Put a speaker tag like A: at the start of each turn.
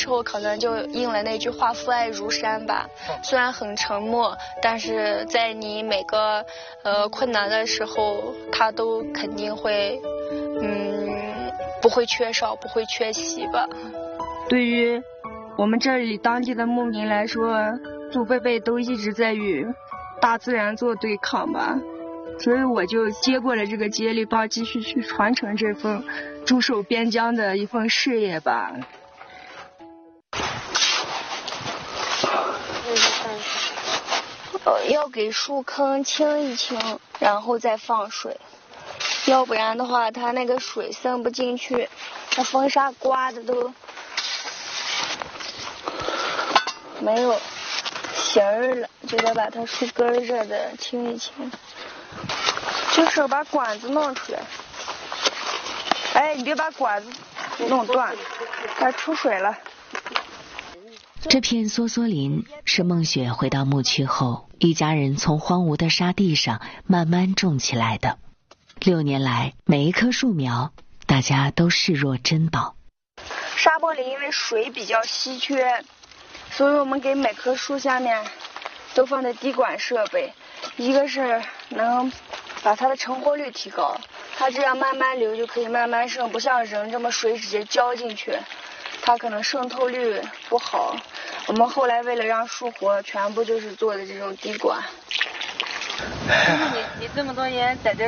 A: 候可能就应了那句话父爱如山吧。虽然很沉默，但是在你每个困难的时候，他都肯定会不会缺少，不会缺席吧。
B: 对于我们这里当地的牧民来说，祖辈辈都一直在与大自然做对抗吧，所以我就接过了这个接力棒，继续去传承这份驻守边疆的一份事业吧。
A: 要给树坑清一清，然后再放水，要不然的话它那个水渗不进去，那风沙刮的都没有形儿了，就得把它树根这的清一清，就是把管子弄出来。哎，你别把管子弄断，它出水了。
C: 这片梭梭林是孟雪回到牧区后，一家人从荒芜的沙地上慢慢种起来的。6年来，每一棵树苗大家都视若珍宝。
A: 沙坡林因为水比较稀缺，所以我们给每棵树下面都放的滴管设备，一个是能把它的成活率提高，它这样慢慢流就可以慢慢渗，不像人这么水直接浇进去，它可能渗透率不好。我们后来为了让树活，全部就是做的这种滴管。
B: 你这么多年在这